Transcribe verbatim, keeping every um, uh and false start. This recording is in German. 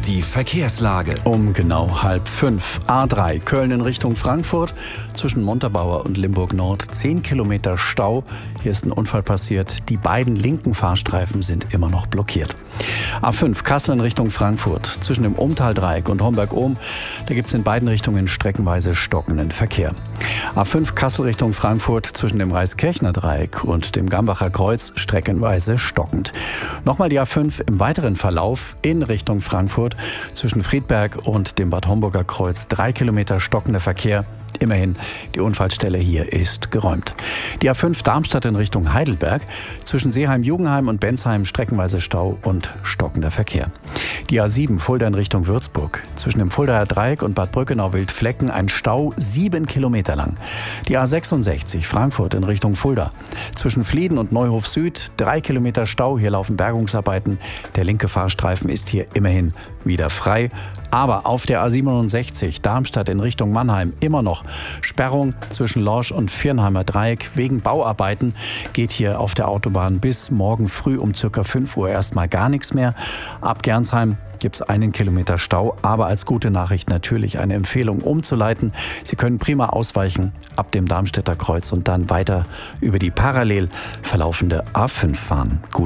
Die Verkehrslage. Um genau halb fünf. A drei Köln in Richtung Frankfurt. Zwischen Montabaur und Limburg Nord zehn Kilometer Stau. Hier ist ein Unfall passiert. Die beiden linken Fahrstreifen sind immer noch blockiert. A fünf Kassel in Richtung Frankfurt. Zwischen dem Ommtal-Dreieck und Homberg-Ohm. Da gibt es in beiden Richtungen streckenweise stockenden Verkehr. A fünf Kassel Richtung Frankfurt. Zwischen dem Reiskirchner Dreieck und dem Gambacher Kreuz streckenweise stockend. Nochmal die A fünf im weiteren Verlauf in Richtung Frankfurt. Zwischen Friedberg und dem Bad Homburger Kreuz drei Kilometer stockender Verkehr. Immerhin, die Unfallstelle hier ist geräumt. Die A fünf Darmstadt in Richtung Heidelberg. Zwischen Seeheim-Jugenheim und Bensheim streckenweise Stau und stockender Verkehr. Die A sieben Fulda in Richtung Würzburg. Zwischen dem Fuldaer Dreieck und Bad Brückenau-Wildflecken ein Stau sieben Kilometer lang. Die A sechsundsechzig Frankfurt in Richtung Fulda. Zwischen Flieden und Neuhof Süd drei Kilometer Stau. Hier laufen Bergungsarbeiten. Der linke Fahrstreifen ist hier immerhin wieder frei. Aber auf der A siebenundsechzig Darmstadt in Richtung Mannheim immer noch Sperrung zwischen Lorsch und Viernheimer Dreieck. Wegen Bauarbeiten geht hier auf der Autobahn bis morgen früh um circa fünf Uhr erstmal gar nichts mehr. Ab Gernsheim gibt es einen Kilometer Stau, aber als gute Nachricht natürlich eine Empfehlung umzuleiten. Sie können prima ausweichen ab dem Darmstädter Kreuz und dann weiter über die parallel verlaufende A fünf fahren. Gut.